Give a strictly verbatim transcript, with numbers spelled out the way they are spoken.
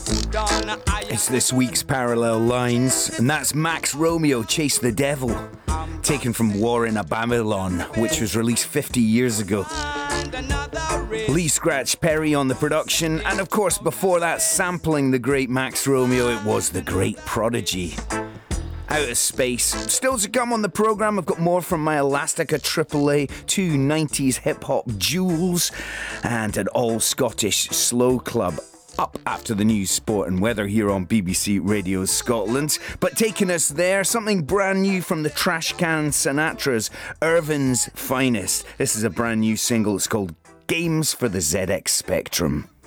It's this week's Parallel Lines, and that's Max Romeo, Chase the Devil, taken from War in a Babylon, which was released fifty years ago. Lee Scratch Perry on the production, and of course before that, sampling the great Max Romeo, it was the great Prodigy. Out of Space. Still to come on the programme, I've got more from my Elastica Triple A, two nineties hip-hop jewels, and an all-Scottish slow club. Up after the news, sport and weather here on B B C Radio Scotland. But taking us there, something brand new from the Trashcan Sinatras, Irvin's Finest. This is a brand new single, it's called Games for the Z X Spectrum.